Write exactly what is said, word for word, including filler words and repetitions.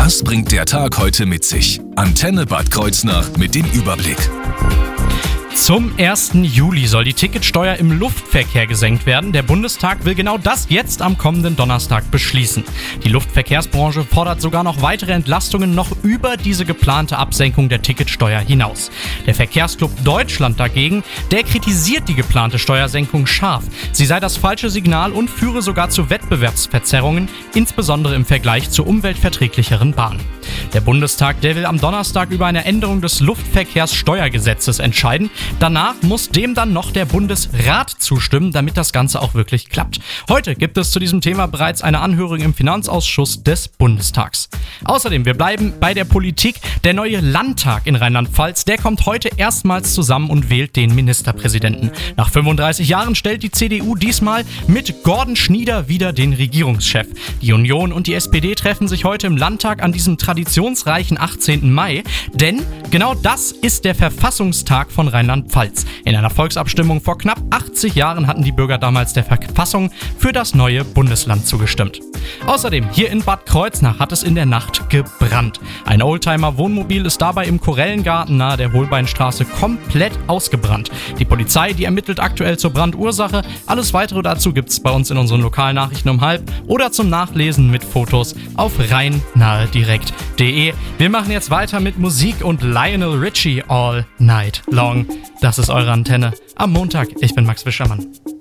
Was bringt der Tag heute mit sich? Antenne Bad Kreuznach mit dem Überblick. Zum ersten Juli soll die Ticketsteuer im Luftverkehr gesenkt werden. Der Bundestag will genau das jetzt am kommenden Donnerstag beschließen. Die Luftverkehrsbranche fordert sogar noch weitere Entlastungen noch über diese geplante Absenkung der Ticketsteuer hinaus. Der Verkehrsclub Deutschland dagegen, der kritisiert die geplante Steuersenkung scharf. Sie sei das falsche Signal und führe sogar zu Wettbewerbsverzerrungen, insbesondere im Vergleich zur umweltverträglicheren Bahn. Der Bundestag, der will am Donnerstag über eine Änderung des Luftverkehrssteuergesetzes entscheiden. Danach muss dem dann noch der Bundesrat zustimmen, damit das Ganze auch wirklich klappt. Heute gibt es zu diesem Thema bereits eine Anhörung im Finanzausschuss des Bundestags. Außerdem, wir bleiben bei der Politik. Der neue Landtag in Rheinland-Pfalz, der kommt heute erstmals zusammen und wählt den Ministerpräsidenten. Nach fünfunddreißig Jahren stellt die C D U diesmal mit Gordon Schnieder wieder den Regierungschef. Die Union und die S P D treffen sich heute im Landtag an diesem traditionsreichen achtzehnten Mai, denn genau das ist der Verfassungstag von Rheinland-Pfalz. In einer Volksabstimmung vor knapp achtzig Jahren hatten die Bürger damals der Verfassung für das neue Bundesland zugestimmt. Außerdem, hier in Bad Kreuznach hat es in der Nacht gebrannt. Ein Oldtimer-Wohnmobil ist dabei im Korellengarten nahe der Holbeinstraße komplett ausgebrannt. Die Polizei, die ermittelt aktuell zur Brandursache. Alles weitere dazu gibt's bei uns in unseren Lokalnachrichten um halb oder zum Nachlesen mit Fotos auf rheinnahedirekt punkt de. Wir machen jetzt weiter mit Musik und Lionel Richie All Night Long. Das ist eure Antenne am Montag. Ich bin Max Wischermann.